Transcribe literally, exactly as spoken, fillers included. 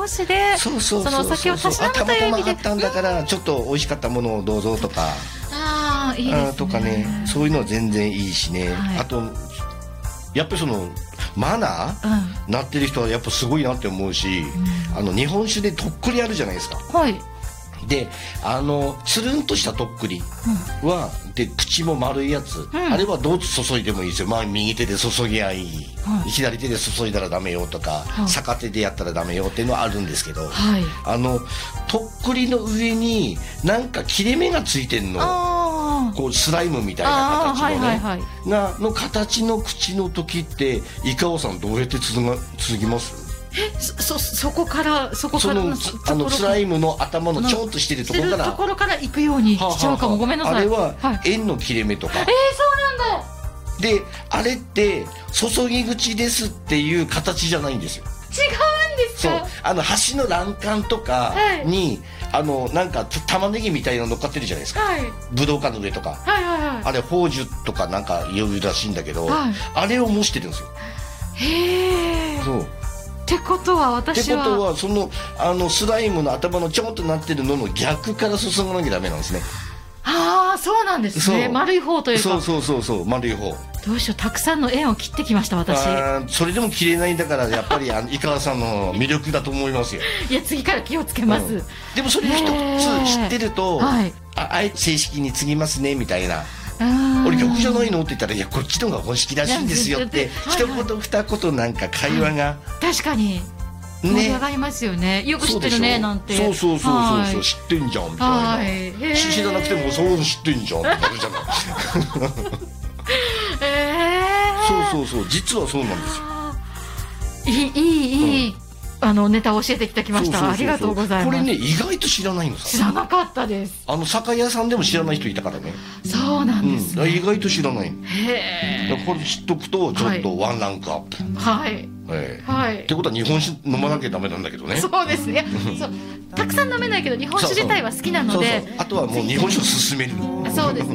同士でそのお酒をたしなむという意味で、 たまたまあったんだからちょっと美味しかったものをどうぞとか、 ああいいですねとかね、そういうのは全然いいしね、はい、あとやっぱりそのマナー、うん、なってる人はやっぱすごいなって思うし、うん、あの日本酒でとっくりあるじゃないですか。 はい。 であのつるんとしたとっくりは、うん、で口も丸いやつ、うん、あれはどう注いでもいいですよ。まあ右手で注ぎゃいい、うん、左手で注いだらダメよとか、うん、逆手でやったらダメよっていうのはあるんですけど、はい、あのとっくりの上になんか切れ目がついてんの、こうスライムみたいな形のね、はいはいはい、がの形の口の時っていかおさんどうやって続が続きます？ え そ, そ, そこからそこからのあのスライムの頭のちょんとしてるところからところから行くようにしちゃうかも、はあはあ、ごめんなさい。 あれは円の切れ目とか、 はい、えー、そうなんだ。 であれって注ぎ口ですっていう形じゃないんですよ。 違うんですか？ そうあの端の欄干とかに、はい、あのなんか玉ねぎみたいなの乗っかってるじゃないですか、はい、ぶどうかの上とか、 はいはいはい、 あれ宝珠とかなんか言うらしいんだけど、はい、あれを模してるんですよ。 へえ。 そうってことは私はってことはそのあのスライムの頭のちょんとなってるのの逆から注がなきゃダメなんですね。 ああそうなんですね。丸い方というか、 そうそうそうそう丸い方。 どうしよう、たくさんの円を切ってきました私。 あそれでも切れないんだからやっぱりあの井川さんの魅力だと思いますよ。 いや次から気をつけます、うん、 でもそれ一つ知ってると、はい、ああえて正式に継ぎますねみたいな。俺逆じゃないのって言ったらいやこっちの方が本式らしいんですよって一言二言なんか会話が、 はい、確かに盛り上がりますよね。よく知ってるねなんて。 そうそうそうそう、はい、知ってんじゃんみたいな、はい、知らなくてもそう知ってんじゃんってなるじゃない。えー、そうそうそう実はそうなんですよ。 いいいいいい、うん、あのネタを教えていただきました。ありがとうございます。 これね意外と知らないのさ。 知らなかったです。 あの酒屋さんでも知らない人いたからね。 そうなんですね、 うん、意外と知らない。へえ。 これ知っとくとちょっとワンランクアップ。 はい、えー、はい。 ってことは日本酒飲まなきゃダメなんだけどね。 そうですね。そうたくさん飲めないけど日本酒自体は好きなので、 そうそうあとはもう日本酒を勧める。 そうですね。